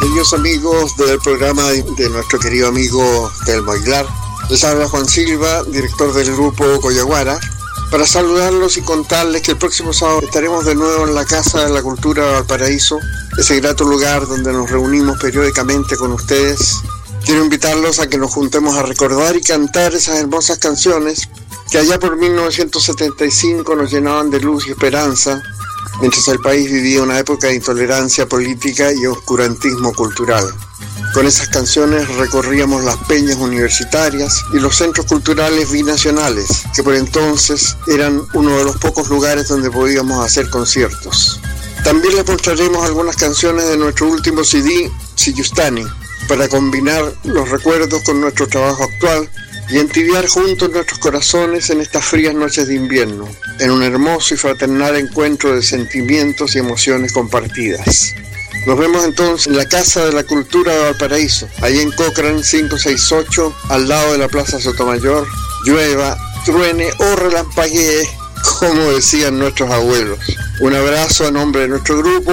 Queridos amigos del programa de nuestro querido amigo Telmo Aguilar, les habla Juan Silva, director del grupo Coyaguara, para saludarlos y contarles que el próximo sábado estaremos de nuevo en la Casa de la Cultura de Valparaíso, ese grato lugar donde nos reunimos periódicamente con ustedes. Quiero invitarlos a que nos juntemos a recordar y cantar esas hermosas canciones que allá por 1975 nos llenaban de luz y esperanza, mientras el país vivía una época de intolerancia política y oscurantismo cultural. Con esas canciones recorríamos las peñas universitarias y los centros culturales binacionales, que por entonces eran uno de los pocos lugares donde podíamos hacer conciertos. También les mostraremos algunas canciones de nuestro último CD, Siyustani, para combinar los recuerdos con nuestro trabajo actual y entibiar juntos nuestros corazones en estas frías noches de invierno, en un hermoso y fraternal encuentro de sentimientos y emociones compartidas. Nos vemos entonces en la Casa de la Cultura de Valparaíso, ahí en Cochrane 568, al lado de la Plaza Sotomayor, llueva, truene o relampaguee, como decían nuestros abuelos. Un abrazo a nombre de nuestro grupo